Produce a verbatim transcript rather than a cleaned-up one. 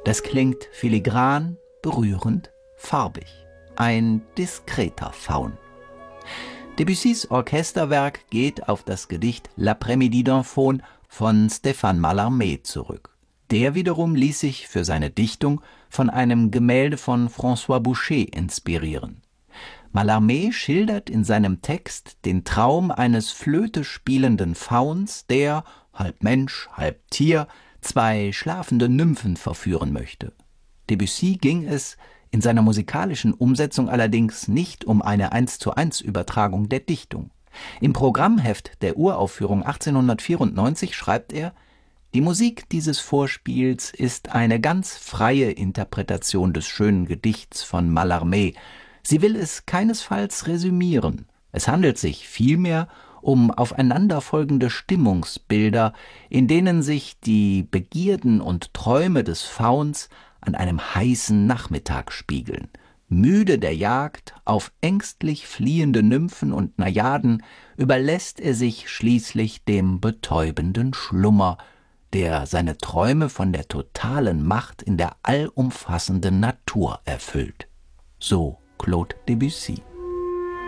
Das klingt filigran, berührend, farbig. Ein diskreter Faun. Debussys Orchesterwerk geht auf das Gedicht L'Après-midi d'un Faune von Stéphane Mallarmé zurück. Der wiederum ließ sich für seine Dichtung von einem Gemälde von François Boucher inspirieren. Mallarmé schildert in seinem Text den Traum eines Flöte spielenden Fauns, der, halb Mensch, halb Tier, zwei schlafende Nymphen verführen möchte. Debussy ging es in seiner musikalischen Umsetzung allerdings nicht um eine eins zu eins Übertragung der Dichtung. Im Programmheft der Uraufführung achtzehnhundertvierundneunzig schreibt er: Die Musik dieses Vorspiels ist eine ganz freie Interpretation des schönen Gedichts von Mallarmé. Sie will es keinesfalls resümieren. Es handelt sich vielmehr um aufeinanderfolgende Stimmungsbilder, in denen sich die Begierden und Träume des Fauns an einem heißen Nachmittag spiegeln. Müde der Jagd auf ängstlich fliehende Nymphen und Najaden überlässt er sich schließlich dem betäubenden Schlummer, der seine Träume von der totalen Macht in der allumfassenden Natur erfüllt. So Claude Debussy.